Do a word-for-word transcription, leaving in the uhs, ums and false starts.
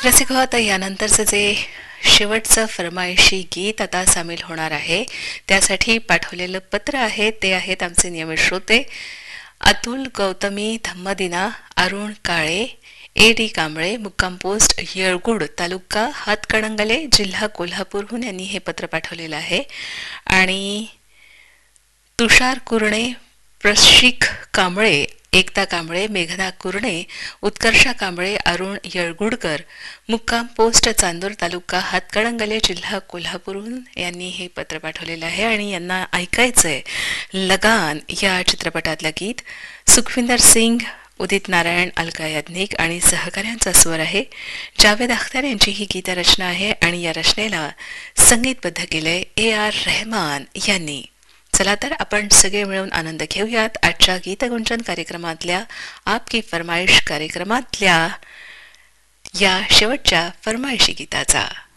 रसिक हो, आता यानंतरचं जे शेवटचं फरमाईशी गीत आता सामील होणार आहे त्यासाठी पाठवलेलं पत्र आहे ते आहेत आमचे नियमित श्रोते अतुल गौतमी धम्मदिना अरुण काळे ए डी कांबळे मुक्काम पोस्ट येळगुड तालुका हातकणंगले जिल्हा कोल्हापूरहून यांनी हे पत्र पाठवलेलं आहे आणि तुषार कुरणे प्रशिक कांबळे एकता कांबळे मेघना कुरणे उत्कर्षा कांबळे अरुण येळगुडकर मुक्काम पोस्ट चांदूर तालुका हातकणंगले जिल्हा कोल्हापूरहून यांनी हे पत्र पाठवलेलं आहे आणि यांना ऐकायचंय लगान या चित्रपटातलं गीत. सुखविंदर सिंग, उदित नारायण, अलका याज्ञिक आणि सहकाऱ्यांचा स्वर आहे. जावेद अख्तर यांची ही गीतरचना आहे आणि या रचनेला संगीतबद्ध केलंय ए आर रहमान यांनी. चला तर आपण सगळे मिळून आनंद घेऊयात आजच्या गीतगुंजन कार्यक्रमातल्या आपकी फरमाईश कार्यक्रमातल्या या शेवटच्या फरमाईशी गीताचा.